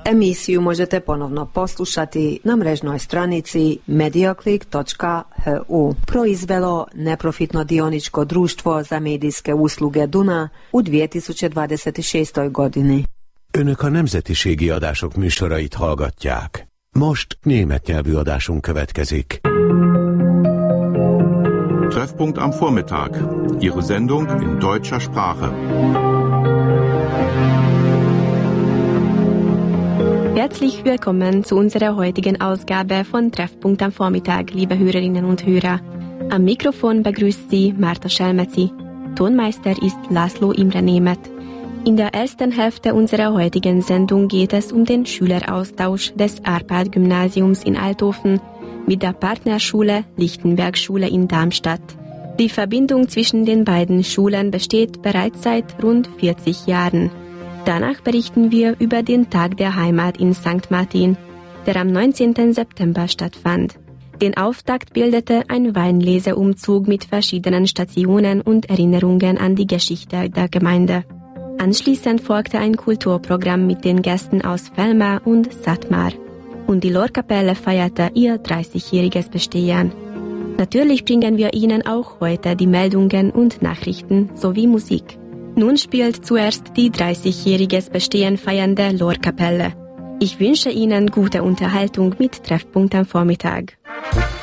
Emisiju možete ponovno poslušati na mrežnoj stranici mediaclick.hu. Proizvelo neprofitno dioničko društvo za medijske usluge Duna u 2026. godini. Önök a nemzetiségi adások műsorait hallgatják. Most német nyelvű adásunk következik. Treffpunkt am Vormittag. Ihre Sendung in deutscher Sprache. Herzlich willkommen zu unserer heutigen Ausgabe von Treffpunkt am Vormittag, liebe Hörerinnen und Hörer. Am Mikrofon begrüßt Sie Marta Schelmezi. Tonmeister ist Laszlo Imre Németh. In der ersten Hälfte unserer heutigen Sendung geht es um den Schüleraustausch des Arpad-Gymnasiums in Althofen mit der Partnerschule Lichtenberg-Schule in Darmstadt. Die Verbindung zwischen den beiden Schulen besteht bereits seit rund 40 Jahren. Danach berichten wir über den Tag der Heimat in St. Martin, der am 19. September stattfand. Den Auftakt bildete ein Weinleseumzug mit verschiedenen Stationen und Erinnerungen an die Geschichte der Gemeinde. Anschließend folgte ein Kulturprogramm mit den Gästen aus Velma und Satmar. Und die Lorkapelle feierte ihr 30-jähriges Bestehen. Natürlich bringen wir Ihnen auch heute die Meldungen und Nachrichten sowie Musik. Nun spielt zuerst die 30-jähriges Bestehen feiernde Lorkapelle. Ich wünsche Ihnen gute Unterhaltung mit Treffpunkt am Vormittag.